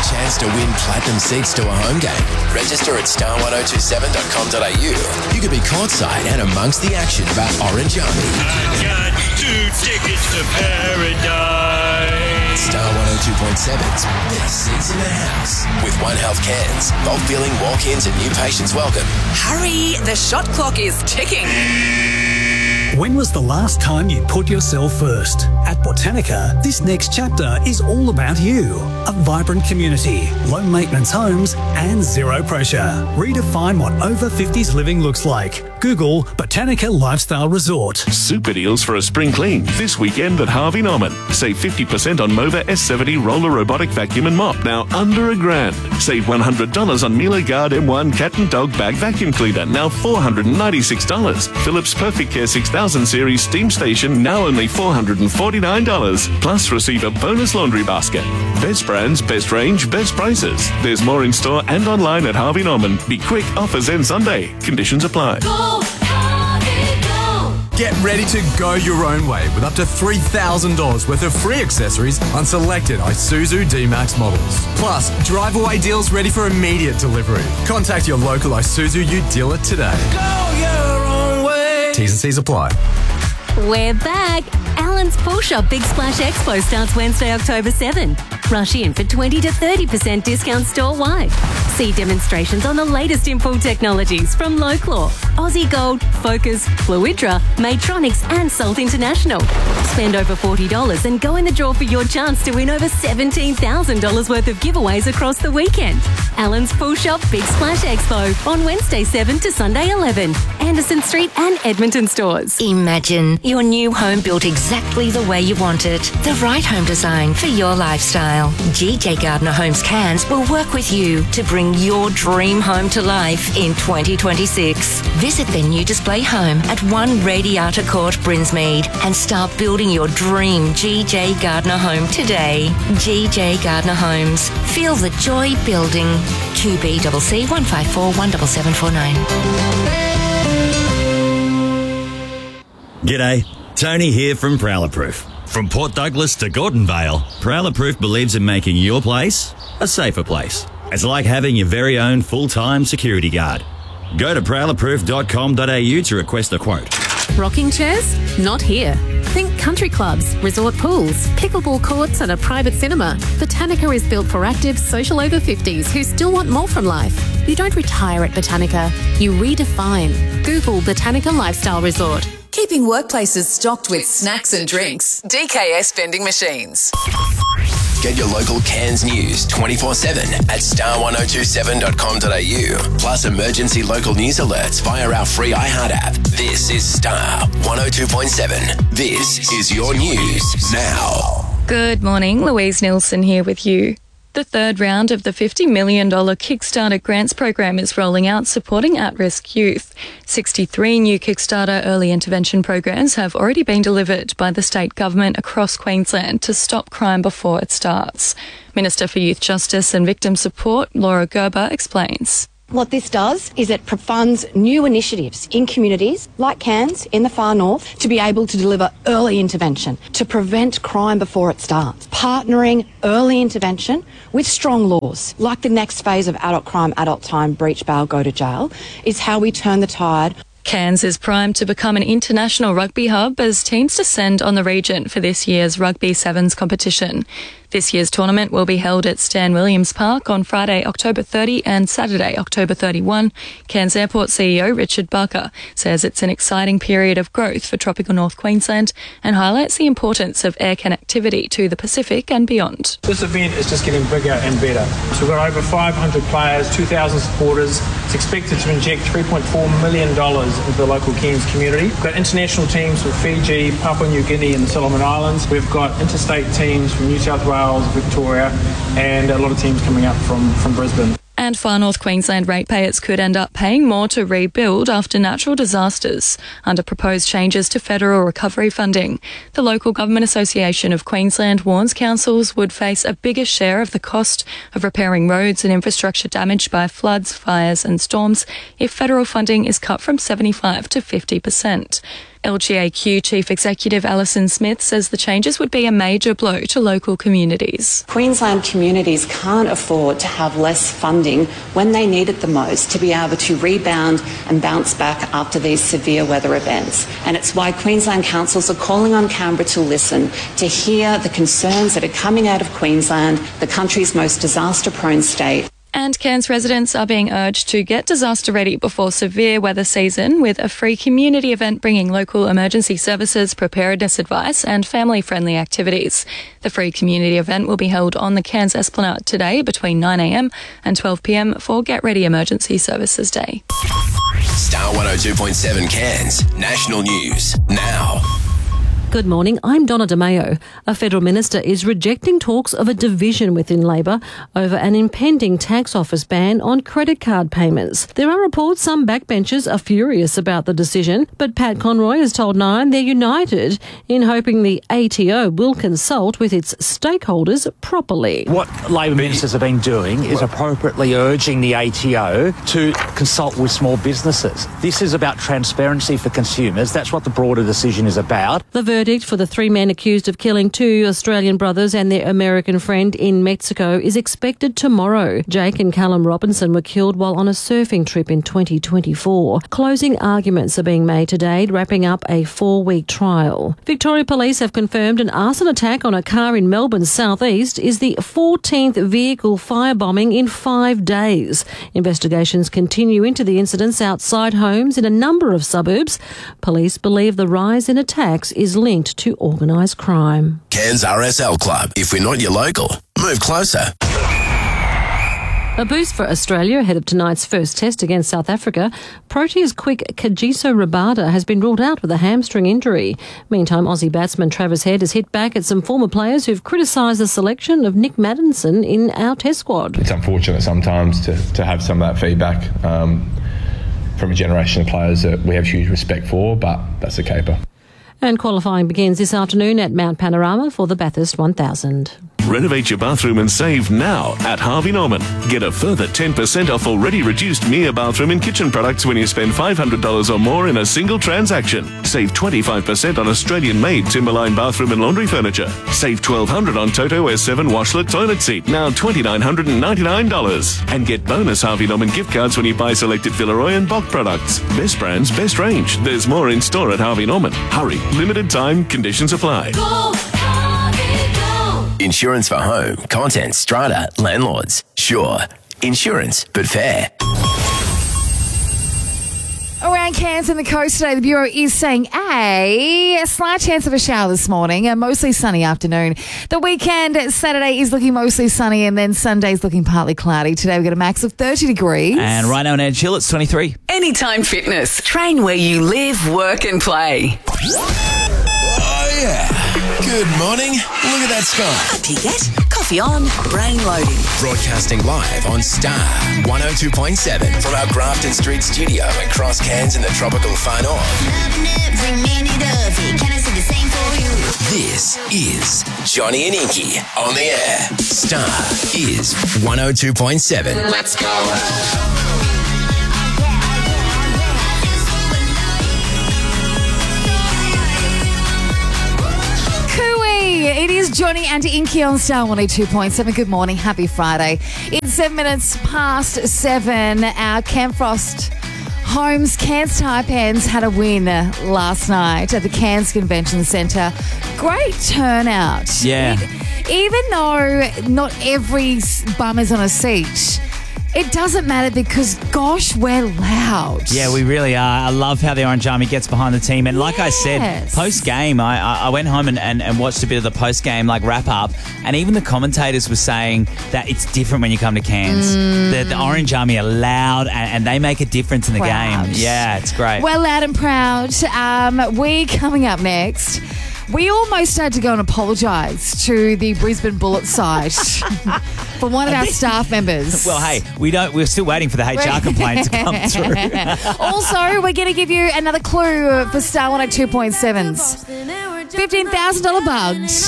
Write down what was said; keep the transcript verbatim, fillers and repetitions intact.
chance to win platinum seats to a home game. Register at star one oh two seven dot com dot a u. You could be courtside and amongst the action of our Orange Army. I got two tickets to paradise. Star one oh two point seven's best seats in the house. With One Health Cairns, bulk billing, walk-ins and new patients welcome. Hurry, the shot clock is ticking. When was the last time you put yourself first? At Botanica, this next chapter is all about you. A vibrant community, low maintenance homes, and zero pressure. Redefine what over fifties living looks like. Google Botanica Lifestyle Resort. Super deals for a spring clean this weekend at Harvey Norman. Save fifty percent on Mova S seventy roller robotic vacuum and mop, now under a grand. Save one hundred dollars on Miele Guard M one cat and dog bag vacuum cleaner, now four hundred ninety-six dollars. Philips Perfect Care six thousand series steam station, now only four hundred forty-nine dollars. Plus receive a bonus laundry basket. Best brands, best range, best prices. There's more in store and online at Harvey Norman. Be quick, offers end Sunday. Conditions apply. Go, Harvey, go. Get ready to go your own way with up to three thousand dollars worth of free accessories on selected Isuzu D-Max models. Plus, drive-away deals ready for immediate delivery. Contact your local Isuzu U dealer today. Go your own way. T's and C's apply. We're back. Allen's Pool Shop Big Splash Expo starts Wednesday, October seventh. Rush in for twenty to thirty percent discount store-wide. See demonstrations on the latest in pool technologies from Loclaw, Aussie Gold, Focus, Fluidra, Matronics and Salt International. Spend over forty dollars and go in the draw for your chance to win over seventeen thousand dollars worth of giveaways across the weekend. Allen's Pool Shop Big Splash Expo on Wednesday seven to Sunday eleven. Anderson Street and Edmonton stores. Imagine your new home built exactly the way you want it. The right home design for your lifestyle. G J Gardner Homes Cairns will work with you to bring your dream home to life in twenty twenty-six. Visit their new display home at one Radiata Court, Brinsmead, and start building your dream G J Gardner home today. G J Gardner Homes. Feel the joy building. Q B C C one five four one seven seven four nine. G'day, Tony here from Prowler Proof. From Port Douglas to Gordon Vale, Prowler Proof believes in making your place a safer place. It's like having your very own full-time security guard. Go to prowler proof dot com dot a u to request a quote. Rocking chairs? Not here. Think country clubs, resort pools, pickleball courts and a private cinema. Botanica is built for active, social over fifties who still want more from life. You don't retire at Botanica, you redefine. Google Botanica Lifestyle Resort. Keeping workplaces stocked with snacks and drinks. D K S Vending Machines. Get your local Cairns news twenty-four seven at star one oh two seven dot com dot a u. Plus emergency local news alerts via our free iHeart app. This is Star one oh two point seven. This is your news now. Good morning, Louise Nielsen here with you. The third round of the fifty million dollars Kickstarter grants program is rolling out, supporting at-risk youth. sixty-three new Kickstarter early intervention programs have already been delivered by the state government across Queensland to stop crime before it starts. Minister for Youth Justice and Victim Support, Laura Gerber, explains. What this does is it funds new initiatives in communities like Cairns in the far north to be able to deliver early intervention to prevent crime before it starts. Partnering early intervention with strong laws like the next phase of adult crime, adult time, breach, bail, go to jail is how we turn the tide. Cairns is primed to become an international rugby hub as teams descend on the region for this year's Rugby Sevens competition. This year's tournament will be held at Stan Williams Park on Friday, October thirtieth and Saturday, October thirty-first. Cairns Airport C E O Richard Barker says it's an exciting period of growth for tropical North Queensland and highlights the importance of air connectivity to the Pacific and beyond. This event is just getting bigger and better. So we've got over five hundred players, two thousand supporters. It's expected to inject three point four million dollars into the local Cairns community. We've got international teams from Fiji, Papua New Guinea and the Solomon Islands. We've got interstate teams from New South Wales, Victoria, and a lot of teams coming up from, from Brisbane. And Far North Queensland ratepayers could end up paying more to rebuild after natural disasters under proposed changes to federal recovery funding. The Local Government Association of Queensland warns councils would face a bigger share of the cost of repairing roads and infrastructure damaged by floods, fires and storms if federal funding is cut from seventy-five to fifty percent. L G A Q Chief Executive Alison Smith says the changes would be a major blow to local communities. Queensland communities can't afford to have less funding when they need it the most to be able to rebound and bounce back after these severe weather events. And it's why Queensland councils are calling on Canberra to listen, to hear the concerns that are coming out of Queensland, the country's most disaster-prone state. And Cairns residents are being urged to get disaster ready before severe weather season with a free community event bringing local emergency services, preparedness advice and family-friendly activities. The free community event will be held on the Cairns Esplanade today between nine a m and twelve p m for Get Ready Emergency Services Day. Star one oh two point seven Cairns National News now. Good morning, I'm Donna DeMayo. A federal minister is rejecting talks of a division within Labor over an impending tax office ban on credit card payments. There are reports some backbenchers are furious about the decision, but Pat Conroy has told Nine they're united in hoping the A T O will consult with its stakeholders properly. What Labor ministers have been doing is appropriately urging the A T O to consult with small businesses. This is about transparency for consumers. That's what the broader decision is about. The verdict for the three men accused of killing two Australian brothers and their American friend in Mexico is expected tomorrow. Jake and Callum Robinson were killed while on a surfing trip in twenty twenty-four. Closing arguments are being made today, wrapping up a four-week trial. Victoria Police have confirmed an arson attack on a car in Melbourne's southeast is the fourteenth vehicle firebombing in five days. Investigations continue into the incidents outside homes in a number of suburbs. Police believe the rise in attacks is linked to organised crime. Cairns R S L Club. If we're not your local, move closer. A boost for Australia ahead of tonight's first test against South Africa. Proteas quick Kagiso Rabada has been ruled out with a hamstring injury. Meantime, Aussie batsman Travis Head has hit back at some former players who've criticised the selection of Nick Maddinson in our test squad. It's unfortunate sometimes to, to have some of that feedback um, from a generation of players that we have huge respect for, but that's a caper. And qualifying begins this afternoon at Mount Panorama for the Bathurst one thousand. Renovate your bathroom and save now at Harvey Norman. Get a further ten percent off already reduced Mia bathroom and kitchen products when you spend five hundred dollars or more in a single transaction. Save twenty-five percent on Australian-made Timberline bathroom and laundry furniture. Save twelve hundred dollars on Toto S seven washlet toilet seat, now two thousand nine hundred ninety-nine dollars. And get bonus Harvey Norman gift cards when you buy selected Villeroy and Bock products. Best brands, best range. There's more in store at Harvey Norman. Hurry, limited time, conditions apply. Go, Harvey, go. Insurance for home, content, strata, landlords. Sure, insurance, but fair. Around Cairns and the coast today, the Bureau is saying a, a slight chance of a shower this morning, a mostly sunny afternoon. The weekend, Saturday is looking mostly sunny, and then Sunday's looking partly cloudy. Today we've got a max of thirty degrees. And right now in Edge Hill, it's twenty-three. Anytime Fitness. Train where you live, work and play. Oh, yeah. Good morning. Look at that sky. Up you get. Coffee on, brain loading. Broadcasting live on Star one oh two point seven from our Grafton Street studio across Cairns in the tropical far north. Every minute of it. Can I say the same for you? This is Johnny and Inky on the air. Star is one oh two point seven. Let's go. It is Johnny and Inky on Star one oh two point seven. Good morning. Happy Friday. It's seven minutes past seven. Our Campfrost Homes Cairns Taipans had a win last night at the Cairns Convention Centre. Great turnout. Yeah. It, even though not every bum is on a seat, it doesn't matter because, gosh, we're loud. Yeah, we really are. I love how the Orange Army gets behind the team. And like Yes. I said, post-game, I, I went home and, and, and watched a bit of the post-game like wrap-up. And even the commentators were saying that it's different when you come to Cairns. Mm. The, the Orange Army are loud and, and they make a difference in the Proud. game. Yeah, it's great. We're loud and proud. Um, we coming up next. We almost had to go and apologise to the Brisbane Bullet site for one of our staff members. Well, hey, we don't. We're still waiting for the H R complaint to come through. Also, we're going to give you another clue for Star one oh two point seven's fifteen thousand dollars bugs.